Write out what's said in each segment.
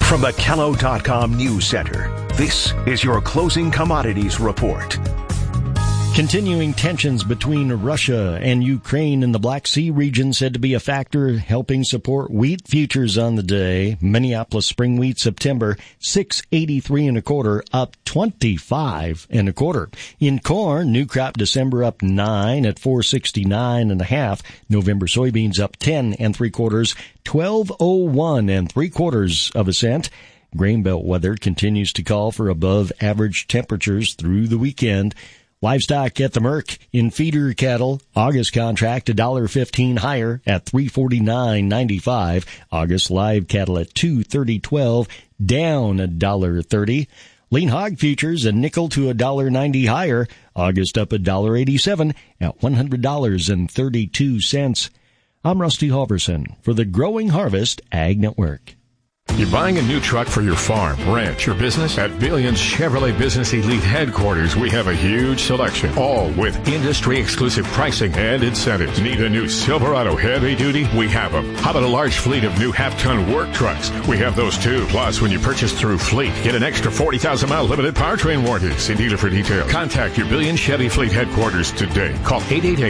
From the Kello.com News Center, this is your closing commodities report. Continuing tensions between Russia and Ukraine in the Black Sea region said to be a factor helping support wheat futures on the day. Minneapolis spring wheat September $6.83 1/4, up 25 1/4. In corn, new crop December up 9 at $4.69 1/2. November soybeans up 10 3/4, $12.01 3/4 cents. Grain belt weather continues to call for above average temperatures through the weekend. Livestock at the Merc. In feeder cattle, August contract $1.15 higher at $349.95. August live cattle at $230.12, down $1.30. Lean hog futures a nickel to $1.90 higher. August up $1.87 at $100.32. I'm Rusty Halverson for the Growing Harvest Ag Network. You're buying a new truck for your farm, ranch, or business? At Billion's Chevrolet Business Elite headquarters, we have a huge selection, all with industry-exclusive pricing and incentives. Need a new Silverado heavy duty? We have them. How about a large fleet of new half-ton work trucks? We have those too. Plus, when you purchase through Fleet, get an extra 40,000-mile limited powertrain warranty. See dealer for details. Contact your Billion Chevy Fleet headquarters today. Call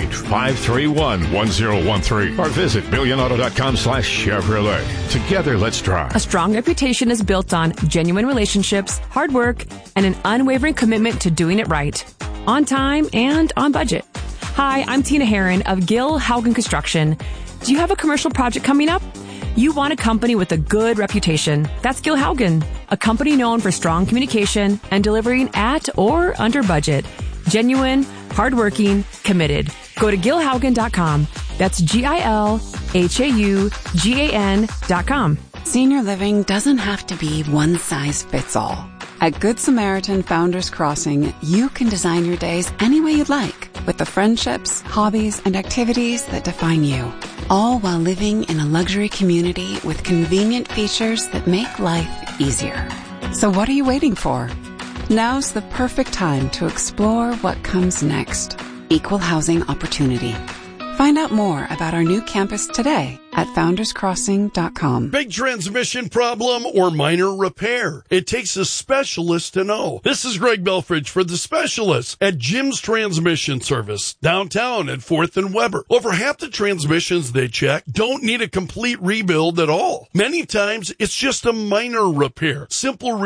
888-531-1013 or visit billionauto.com/Chevrolet. Together, let's drive. A strong reputation is built on genuine relationships, hard work, and an unwavering commitment to doing it right, on time and on budget. Hi, I'm Tina Herron of Gil Haugen Construction. Do you have a commercial project coming up? You want a company with a good reputation. That's Gil Haugen, a company known for strong communication and delivering at or under budget. Genuine, hardworking, committed. Go to gilhaugen.com. That's GILHAUGAN.com. Senior living doesn't have to be one size fits all. At Good Samaritan Founders Crossing, you can design your days any way you'd like, with the friendships, hobbies, and activities that define you, all while living in a luxury community with convenient features that make life easier. So what are you waiting for? Now's the perfect time to explore what comes next. Equal housing opportunity. Find out more about our new campus today at founderscrossing.com. Big transmission problem or minor repair? It takes a specialist to know. This is Greg Belfridge for The Specialist at Jim's Transmission Service, downtown at 4th and Weber. Over half the transmissions they check don't need a complete rebuild at all. Many times, it's just a minor repair. Simple